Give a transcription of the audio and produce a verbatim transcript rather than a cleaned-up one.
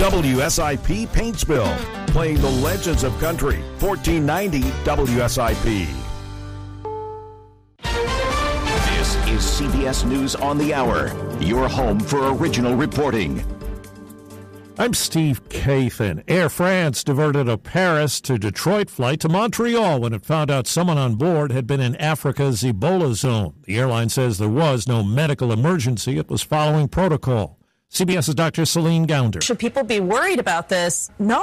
W S I P paint spill, playing the legends of country. fourteen ninety W S I P. This is C B S News on the Hour, your home for original reporting. I'm Steve Kathan. Air France diverted a Paris to Detroit flight to Montreal when it found out someone on board had been in Africa's Ebola zone. The airline says there was no medical emergency. It was following protocol. CBS's Doctor Celine Gounder. Should people be worried about this? No.